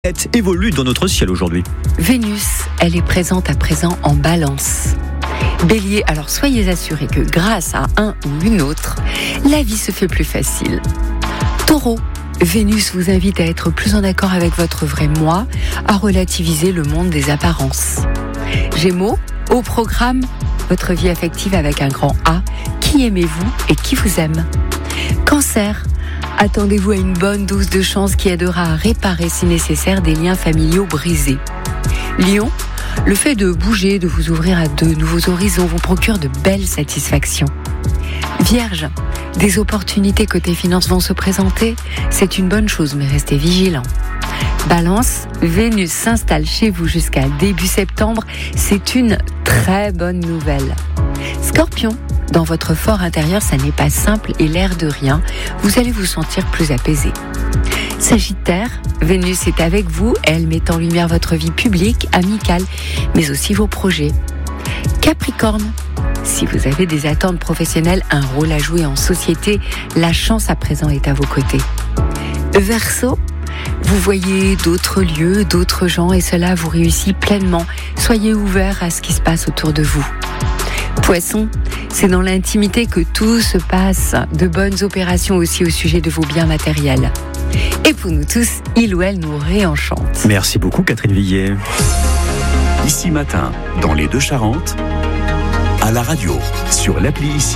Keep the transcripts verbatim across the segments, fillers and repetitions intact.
Évolue dans notre ciel aujourd'hui. Vénus, elle est présente à présent en Balance. Bélier, alors soyez assurés que grâce à un ou une autre, la vie se fait plus facile. Taureau, Vénus vous invite à être plus en accord avec votre vrai moi, à relativiser le monde des apparences. Gémeaux, au programme, votre vie affective avec un grand A, qui aimez-vous et qui vous aime. Cancer, attendez-vous à une bonne dose de chance qui aidera à réparer si nécessaire des liens familiaux brisés. Lion, le fait de bouger, de vous ouvrir à de nouveaux horizons vous procure de belles satisfactions. Vierge, des opportunités côté finances vont se présenter, c'est une bonne chose mais restez vigilants. Balance, Vénus s'installe chez vous jusqu'à début septembre, c'est une très bonne nouvelle. Scorpion, dans votre fort intérieur, ça n'est pas simple et l'air de rien, vous allez vous sentir plus apaisé. Sagittaire, Vénus est avec vous, elle met en lumière votre vie publique, amicale, mais aussi vos projets. Capricorne, si vous avez des attentes professionnelles, un rôle à jouer en société, la chance à présent est à vos côtés. Verseau, vous voyez d'autres lieux, d'autres gens et cela vous réussit pleinement. Soyez ouverts à ce qui se passe autour de vous. Poisson, c'est dans l'intimité que tout se passe. De bonnes opérations aussi au sujet de vos biens matériels. Et pour nous tous, il ou elle nous réenchante. Merci beaucoup Catherine Villiers. Ici Matin, dans les Deux-Charentes, à la radio, sur l'appli Ici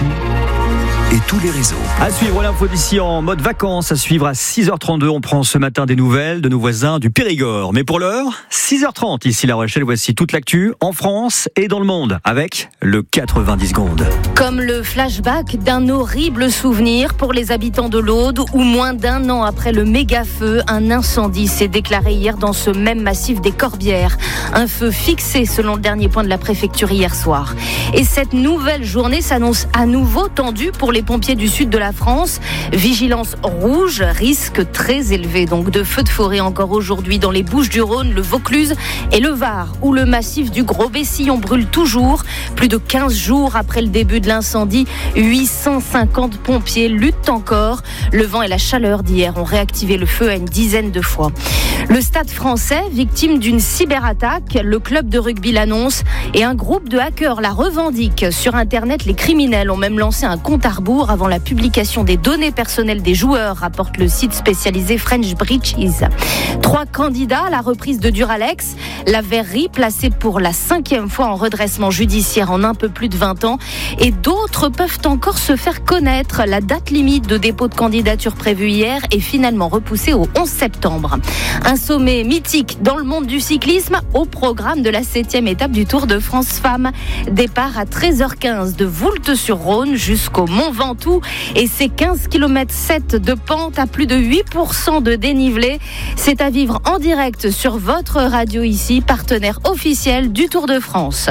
et tous les réseaux. À suivre l'info d'ici en mode vacances, à suivre à six heures trente-deux. On prend ce matin des nouvelles de nos voisins du Périgord. Mais pour l'heure, six heures trente ici La Rochelle. Voici toute l'actu en France et dans le monde avec le quatre-vingt-dix secondes. Comme le flashback d'un horrible souvenir pour les habitants de l'Aude où moins d'un an après le méga-feu, un incendie s'est déclaré hier dans ce même massif des Corbières. Un feu fixé selon le dernier point de la préfecture hier soir. Et cette nouvelle journée s'annonce à nouveau tendue pour les pompiers du sud de la France. Vigilance rouge, risque très élevé donc de feux de forêt encore aujourd'hui dans les Bouches-du-Rhône, le Vaucluse et le Var, où le massif du Gros-Bessillon brûle toujours. Plus de quinze jours après le début de l'incendie, huit cent cinquante pompiers luttent encore. Le vent et la chaleur d'hier ont réactivé le feu à une dizaine de fois. Le Stade français, victime d'une cyberattaque, le club de rugby l'annonce et un groupe de hackers la revendique. Sur Internet, les criminels ont même lancé un compte à rebours avant la publication des données personnelles des joueurs, rapporte le site spécialisé French Breaches. Trois candidats à la reprise de Duralex, la verrerie placée pour la cinquième fois en redressement judiciaire en un peu plus de vingt ans, et d'autres peuvent encore se faire connaître. La date limite de dépôt de candidature prévue hier est finalement repoussée au onze septembre. Un sommet mythique dans le monde du cyclisme au programme de la septième étape du Tour de France Femmes. Départ à treize heures quinze de Voulte-sur-Rhône jusqu'au Mont Ventoux et ses quinze virgule sept kilomètres de pente à plus de huit pour cent de dénivelé. C'est à vivre en direct sur votre radio ici, partenaire officiel du Tour de France.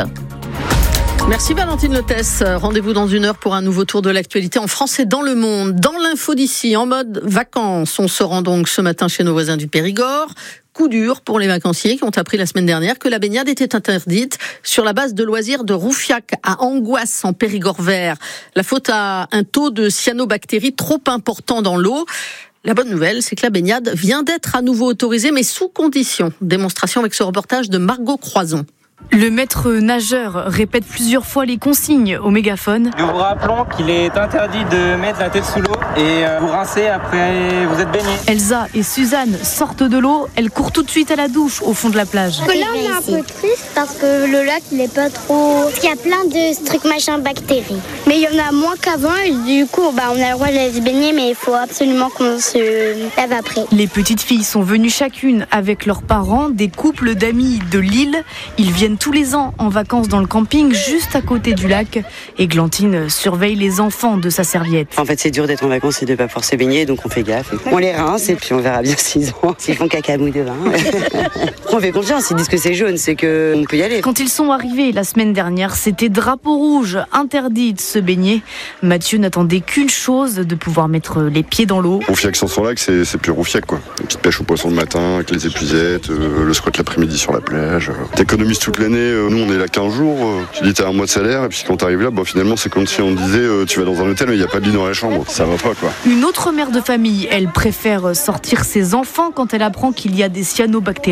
Merci Valentine Lotès. Rendez-vous dans une heure pour un nouveau tour de l'actualité en France et dans le monde. Dans l'info d'ici, en mode vacances, on se rend donc ce matin chez nos voisins du Périgord. Coup dur pour les vacanciers qui ont appris la semaine dernière que la baignade était interdite sur la base de loisirs de Roufiac à Angoisse en Périgord vert. La faute à un taux de cyanobactéries trop important dans l'eau. La bonne nouvelle, c'est que la baignade vient d'être à nouveau autorisée, mais sous condition. Démonstration avec ce reportage de Margot Croison. Le maître nageur répète plusieurs fois les consignes au mégaphone. Nous vous rappelons qu'il est interdit de mettre la tête sous l'eau et vous rincer après vous êtes baigné. Elsa et Suzanne sortent de l'eau, elles courent tout de suite à la douche au fond de la plage. Là on est un peu triste parce que le lac il est pas trop... Il y a plein de trucs machin bactéries. Mais il y en a moins qu'avant et du coup bah, on a le droit de se baigner mais il faut absolument qu'on se lave après. Les petites filles sont venues chacune avec leurs parents, des couples d'amis de Lille. Ils viennent tous les ans en vacances dans le camping juste à côté du lac. Et Glantine surveille les enfants de sa serviette. En fait, c'est dur d'être en vacances et de ne pas pouvoir se baigner, donc on fait gaffe. On les rince et puis on verra bien s'ils ont, s'ils font caca mou devant. On fait confiance, ils disent que c'est jaune, c'est qu'on peut y aller. Quand ils sont arrivés la semaine dernière, c'était drapeau rouge, interdit de se baigner. Mathieu n'attendait qu'une chose, de pouvoir mettre les pieds dans l'eau. Roufiac sans son lac, c'est, c'est plus Roufiac quoi. Une petite pêche au poisson le matin avec les épuisettes, euh, le squat l'après-midi sur la plage. T'économises tout toute l'année, euh, nous on est là quinze jours, euh, tu dis t'as un mois de salaire et puis quand t'arrives là, bon, finalement c'est comme si on disait euh, tu vas dans un hôtel mais il n'y a pas de lit dans la chambre, ça va pas quoi. Une autre mère de famille, elle préfère sortir ses enfants quand elle apprend qu'il y a des cyanobactéries